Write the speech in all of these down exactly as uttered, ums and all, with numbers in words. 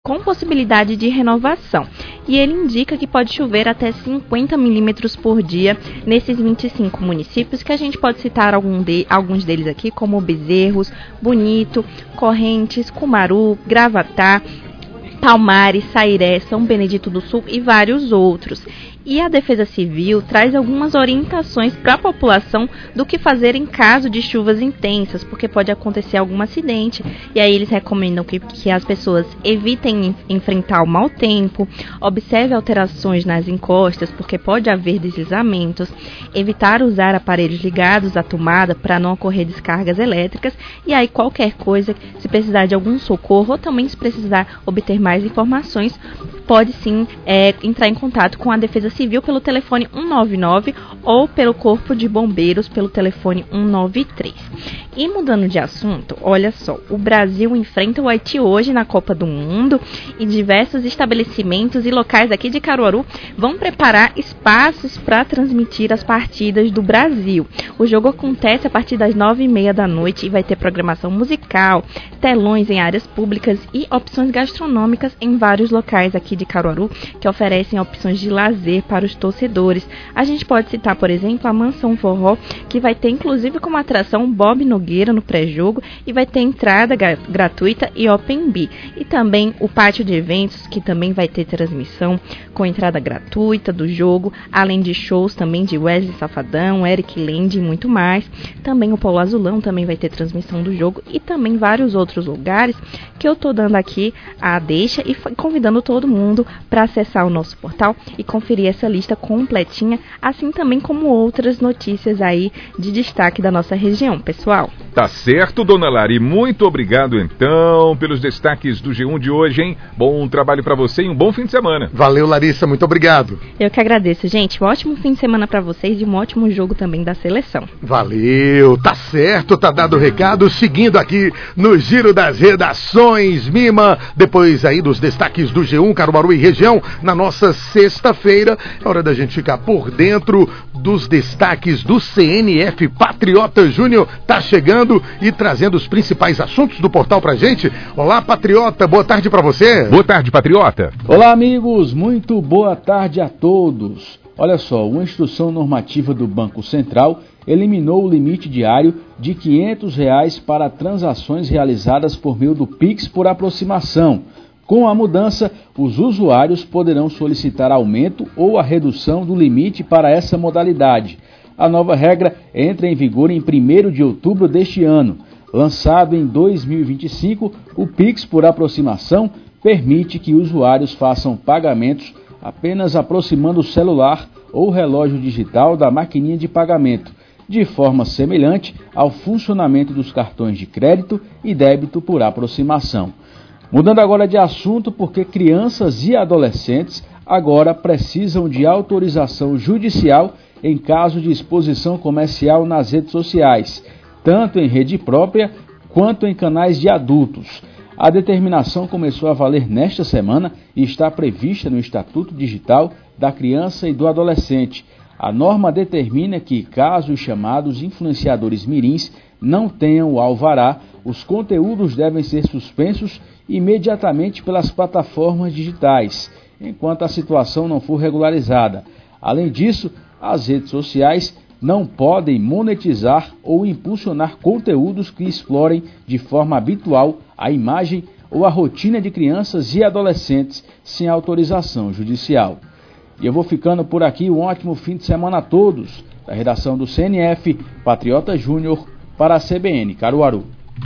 com possibilidade de renovação. E ele indica que pode chover até cinquenta milímetros por dia nesses vinte e cinco municípios, que a gente pode citar algum de, alguns deles aqui, como Bezerros, Bonito, Correntes, Cumaru, Gravatá, Palmares, Sairé, São Benedito do Sul e vários outros. E a Defesa Civil traz algumas orientações para a população do que fazer em caso de chuvas intensas, porque pode acontecer algum acidente, e aí eles recomendam que, que as pessoas evitem enfrentar o mau tempo, observe alterações nas encostas, porque pode haver deslizamentos, evitar usar aparelhos ligados à tomada para não ocorrer descargas elétricas, e aí qualquer coisa, se precisar de algum socorro ou também se precisar obter mais informações, pode sim é, entrar em contato com a Defesa Civil pelo telefone um nove nove ou pelo Corpo de Bombeiros pelo telefone um nove três. E mudando de assunto, olha só, o Brasil enfrenta o Haiti hoje na Copa do Mundo e diversos estabelecimentos e locais aqui de Caruaru vão preparar espaços para transmitir as partidas do Brasil. O jogo acontece a partir das nove e meia da noite e vai ter programação musical, telões em áreas públicas e opções gastronômicas em vários locais aqui de Caruaru que oferecem opções de lazer para os torcedores. A gente pode citar, por exemplo, a Mansão Forró, que vai ter inclusive como atração Bob Nogueira no pré-jogo e vai ter entrada gra- gratuita e Open B. E também o Pátio de Eventos, que também vai ter transmissão com entrada gratuita do jogo, além de shows também de Wesley Safadão, Eric Land e muito mais. Também o Paulo Azulão também vai ter transmissão do jogo e também vários outros lugares que eu tô dando aqui a deixa e convidando todo mundo para acessar o nosso portal e conferir essa lista completinha, assim também como outras notícias aí de destaque da nossa região, pessoal. Tá certo, dona Lari, muito obrigado então pelos destaques do G um de hoje, hein? Bom trabalho para você e um bom fim de semana. Valeu, Larissa, muito obrigado. Eu que agradeço, gente. Um ótimo fim de semana para vocês e um ótimo jogo também da seleção. Valeu, tá certo, tá dado o recado, seguindo aqui no Giro das Redações, Mima, depois aí dos destaques do G um, Caruaru e região, na nossa sexta-feira, é hora da gente ficar por dentro dos destaques do C N F. Patriota Júnior tá chegando e trazendo os principais assuntos do portal pra gente. Olá, Patriota, boa tarde pra você. Boa tarde, Patriota. Olá, amigos, muito boa tarde a todos. Olha só, uma instrução normativa do Banco Central eliminou o limite diário de quinhentos reais para transações realizadas por meio do Pix por aproximação. Com a mudança, os usuários poderão solicitar aumento ou a redução do limite para essa modalidade. A nova regra entra em vigor em primeiro de outubro deste ano. Lançado em dois mil e vinte e cinco, o Pix por aproximação permite que usuários façam pagamentos apenas aproximando o celular ou relógio digital da maquininha de pagamento, de forma semelhante ao funcionamento dos cartões de crédito e débito por aproximação. Mudando agora de assunto, porque crianças e adolescentes agora precisam de autorização judicial em caso de exposição comercial nas redes sociais, tanto em rede própria quanto em canais de adultos. A determinação começou a valer nesta semana e está prevista no Estatuto Digital da Criança e do Adolescente. A norma determina que, caso os chamados influenciadores mirins não tenham o alvará, os conteúdos devem ser suspensos imediatamente pelas plataformas digitais, enquanto a situação não for regularizada. Além disso, as redes sociais não podem monetizar ou impulsionar conteúdos que explorem de forma habitual a imagem ou a rotina de crianças e adolescentes sem autorização judicial. E eu vou ficando por aqui. Um ótimo fim de semana a todos. Da redação do C N F, Patriota Júnior, para a C B N Caruaru.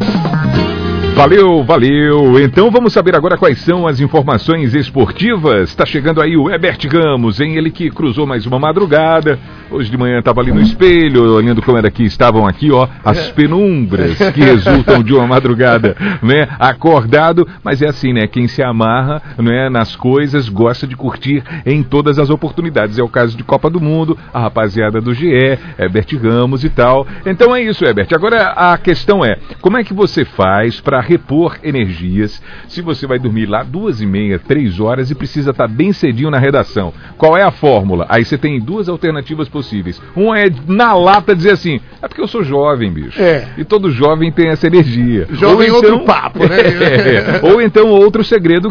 Valeu, valeu. Então vamos saber agora quais são as informações esportivas. Está chegando aí o Herbert Ramos, hein? Ele que cruzou mais uma madrugada. Hoje de manhã estava ali no espelho, olhando como era que estavam aqui, ó, as penumbras que resultam de uma madrugada, né? Acordado, mas é assim, né? Quem se amarra, né, nas coisas gosta de curtir em todas as oportunidades. É o caso de Copa do Mundo, a rapaziada do G E, Herbert Ramos e tal. Então é isso, Herbert. Agora a questão é, como é que você faz para repor energias se você vai dormir lá duas e meia, três horas e precisa estar bem cedinho na redação? Qual é a fórmula? Aí você tem duas alternativas possíveis. Um é na lata dizer assim, é porque eu sou jovem, bicho. É. E todo jovem tem essa energia. Jovem ou então, outro papo, né? É, ou então outro segredo